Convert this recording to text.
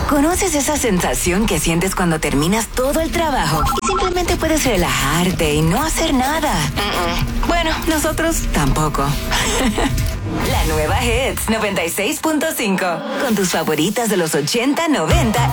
¿Conoces esa sensación que sientes cuando terminas todo el trabajo y simplemente puedes relajarte y no hacer nada? Bueno, nosotros tampoco. La nueva Hits 96.5 con tus favoritas de los 80, 90